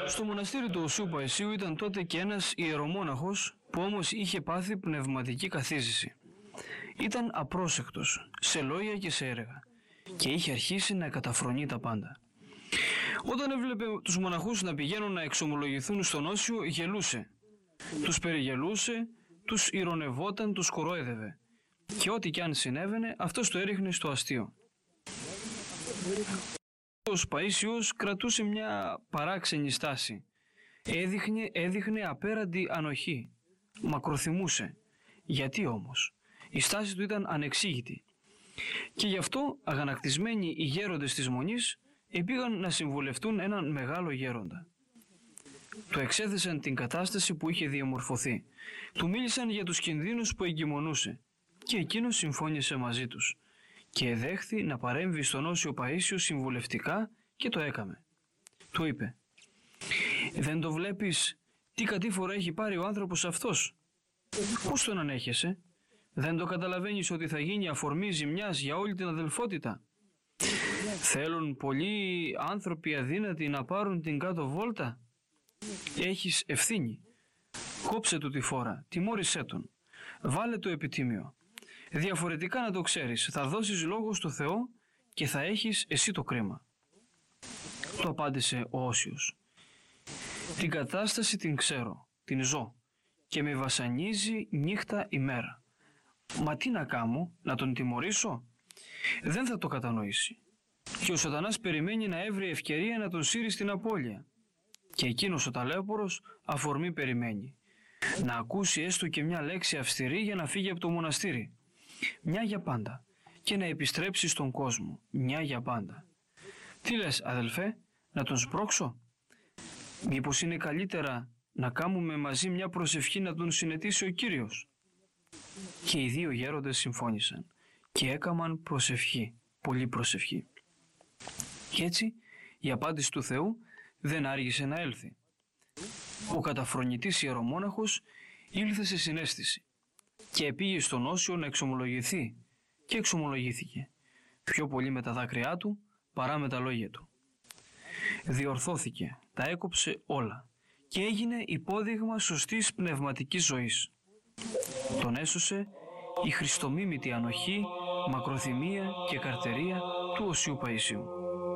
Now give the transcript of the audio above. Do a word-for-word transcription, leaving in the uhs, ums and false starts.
Στο μοναστήρι του Οσίου Παϊσίου ήταν τότε και ένας ιερομόναχος που όμως είχε πάθει πνευματική καθίζηση. Ήταν απρόσεκτος σε λόγια και σε έργα και είχε αρχίσει να καταφρονεί τα πάντα. Όταν έβλεπε τους μοναχούς να πηγαίνουν να εξομολογηθούν στον Όσιο, γελούσε. Τους περιγελούσε, τους ηρωνευόταν, τους κορόιδευε. Και ό,τι κι αν συνέβαινε, αυτός το έριχνε στο αστείο. Ο Παΐσιος κρατούσε μια παράξενη στάση. Έδειχνε, έδειχνε απέραντη ανοχή. Μακροθυμούσε. Γιατί όμως? Η στάση του ήταν ανεξήγητη. Και γι' αυτό αγανακτισμένοι οι γέροντες της Μονής επήγαν να συμβουλευτούν έναν μεγάλο γέροντα. Του εξέθεσαν την κατάσταση που είχε διαμορφωθεί. Του μίλησαν για τους κινδύνους που εγκυμονούσε και εκείνος συμφώνησε μαζί τους και εδέχθη να παρέμβει στον Όσιο Παΐσιο συμβουλευτικά και το έκαμε. Του είπε: «Δεν το βλέπεις τι κατήφορα έχει πάρει ο άνθρωπος αυτός? Πώς τον ανέχεσαι? Δεν το καταλαβαίνεις ότι θα γίνει αφορμή ζημιάς για όλη την αδελφότητα? Θέλουν πολλοί άνθρωποι αδύνατοι να πάρουν την κάτω βόλτα. Έχεις ευθύνη. Κόψε του τη φόρα, τιμώρησέ τον. Βάλε το επιτίμιο. Διαφορετικά να το ξέρεις, θα δώσεις λόγο στο Θεό και θα έχεις εσύ το κρίμα». Το απάντησε ο Όσιος: «Την κατάσταση την ξέρω, την ζω και με βασανίζει νύχτα ημέρα. Μα τι να κάνω, να τον τιμωρήσω? Δεν θα το κατανοήσει. Και ο σατανάς περιμένει να έβρει ευκαιρία να τον σύρει στην απώλεια. Και εκείνος ο ταλέπορος αφορμή περιμένει. Να ακούσει έστω και μια λέξη αυστηρή για να φύγει από το μοναστήρι. Μια για πάντα. Και να επιστρέψει στον κόσμο. Μια για πάντα. Τι λες, αδελφέ, να τον σπρώξω? Μήπως είναι καλύτερα να κάνουμε μαζί μια προσευχή να τον συνετίσει ο Κύριος?» Και οι δύο γέροντες συμφώνησαν και έκαμαν προσευχή, πολύ προσευχή. Κι έτσι η απάντηση του Θεού δεν άργησε να έλθει. Ο καταφρονητής ιερομόναχος ήλθε σε συναίσθηση και πήγε στον Όσιο να εξομολογηθεί και εξομολογήθηκε, πιο πολύ με τα δάκρυά του παρά με τα λόγια του. Διορθώθηκε, τα έκοψε όλα και έγινε υπόδειγμα σωστής πνευματικής ζωής. Τον έσωσε η χριστομίμητη ανοχή, μακροθυμία και καρτερία του Οσίου Παϊσίου.